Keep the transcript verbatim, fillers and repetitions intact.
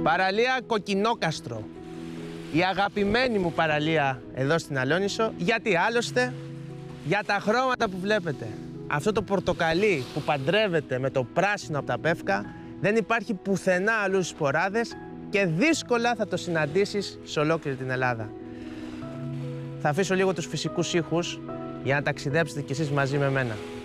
Παραλία Κοκκινόκαστρο. Η αγαπημένη μου παραλία εδώ στην Αλόνησο, γιατί άλλωστε για τα χρώματα που βλέπετε. Αυτό το πορτοκαλί που παντρεύεται με το πράσινο από τα πεύκα δεν υπάρχει πουθενά αλλού στις Ποράδες και δύσκολα θα το συναντήσεις σε ολόκληρη την Ελλάδα. Θα αφήσω λίγο τους φυσικούς ήχους για να ταξιδέψετε κι εσείς μαζί με μένα.